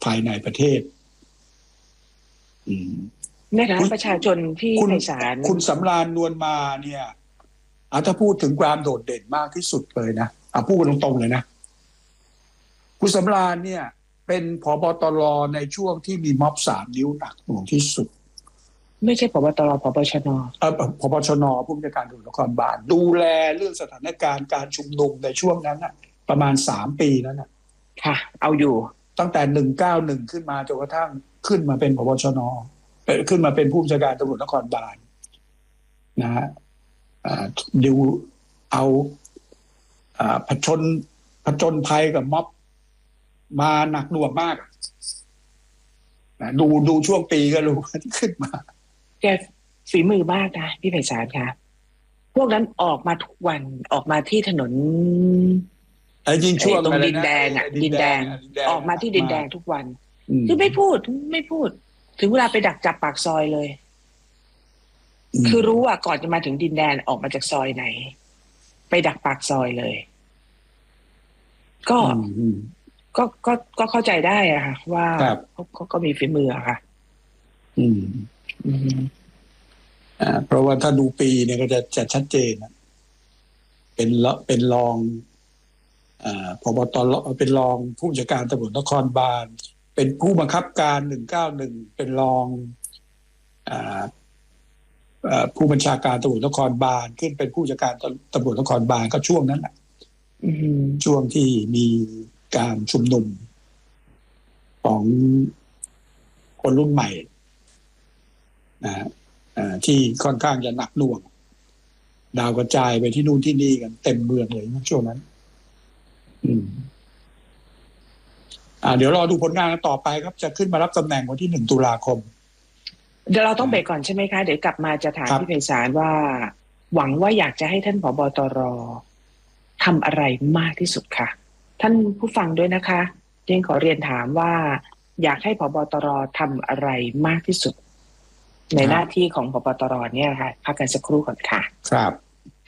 ภายในประเทศในฐานะประชาชนที่ไพศาลคุณสำราญนวลมาเนี่ยถ้าพูดถึงความโดดเด่นมากที่สุดเลยนะพูดตรงๆเลยนะคุณสำราญเนี่ยเป็นผบ.ตร.ในช่วงที่มีม็อบ3 นิ้วหนักหน่วงที่สุดไม่ใช่ผบ.ตร.ผบ.ชน. ผบ.ชน.ผู้บัญชาการตำรวจนครบาลดูแลเรื่องสถานการณ์การชุมนุมในช่วงนั้นนะประมาณ3 ปีนั้นนะค่ะเอาอยู่ตั้งแต่191ขึ้นมาจนกระทั่งขึ้นมาเป็นผบ.ชน.ขึ้นมาเป็นผู้บัญชาการตำรวจนครบาลนะฮะดูเอาผจญภัยกับม็อบมาหนักหน่วงมากดูช่วงปีก็รู้ที่ขึ้นมาแกฝีมือมากนะพี่ไพศาลค่ะพวกนั้นออกมาทุกวันออกมาที่ถนนยิ่งช่วงตรงดินแดงดินแดงออกมาที่ดินแดงทุกวันคือไม่พูดถึงเวลาไปดักจับปากซอยเลยคือรู้ว่าก่อนจะมาถึงดินแดนออกมาจากซอยไหนไปดักปากซอยเลยก็เข้าใจได้อะค่ะว่าเขาก็มีฝีมืออะค่ะเพราะว่าถ้าดูปีเนี่ยก็จะชัดเจนเป็นรองผบ.ตร.เป็นรองผู้บัญชาการตำรวจนครบาลเป็นผู้บังคับการ191เป็นรองผู้บัญชาการตำรวจนครบาลขึ้นเป็นผู้บัญชาการตำรวจนครบาลก็ช่วงนั้นแหละช่วงที่มีการชุมนุมของคนรุ่นใหม่ที่ค่อนข้างจะหนักหน่วงดาวกระจายไปที่นู่นที่นี่กันเต็มเมืองเลยช่วงนั้นเดี๋ยวรอดูผลงานต่อไปครับจะขึ้นมารับตำแหน่งวันที่1 ตุลาคมเดี๋ยวเราต้องเบรกก่อนใช่ไหมคะเดี๋ยวกลับมาจะถามพี่ไพศาลว่าหวังว่าอยากจะให้ท่านผบ.ตร.ทำอะไรมากที่สุดค่ะท่านผู้ฟังด้วยนะคะเรียนขอเรียนถามว่าอยากให้ผบ.ตร.ทำอะไรมากที่สุดในหน้าที่ของผบ.ตร.เนี่ยค่ะพักกันสักครู่ก่อนค่ะครับ